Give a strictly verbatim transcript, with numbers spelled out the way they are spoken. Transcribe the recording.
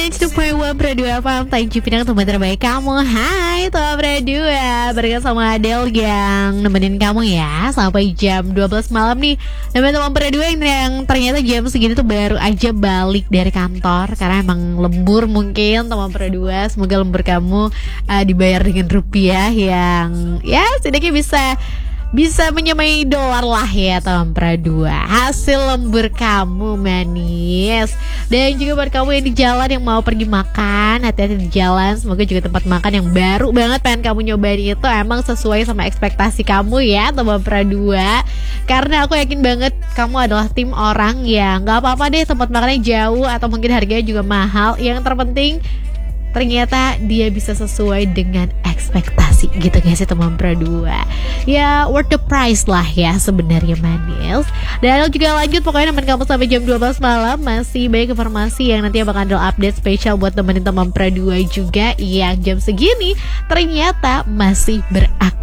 sembilan puluh satu koma dua F M Tanjung Pinang, teman terbaik kamu. Hai Teman Berdua, bareng sama Adele yang nemenin kamu ya sampai jam dua belas malam nih. Teman-teman Berdua yang, yang ternyata jam segini tuh baru aja balik dari kantor karena emang lembur mungkin teman Berdua. Semoga lembur kamu uh, dibayar dengan rupiah yang ya setidaknya bisa bisa menyamai dolar lah ya teman Pradua. Hasil lembur kamu manis. Dan juga buat kamu yang di jalan yang mau pergi makan, hati-hati di jalan. Semoga juga tempat makan yang baru banget pengen kamu nyobain itu emang sesuai sama ekspektasi kamu ya teman Pradua. Karena aku yakin banget kamu adalah tim orang yang gak apa-apa deh tempat makannya jauh atau mungkin harganya juga mahal. Yang terpenting ternyata dia bisa sesuai dengan ekspektasi gitu guys sih teman Pradua. Ya worth the price lah ya sebenarnya manis. Dan aku juga lanjut pokoknya nemenin kamu sampai jam dua belas malam. Masih banyak informasi yang nanti bakal ada update spesial buat temenin teman Pradua juga yang jam segini ternyata masih beraktivitas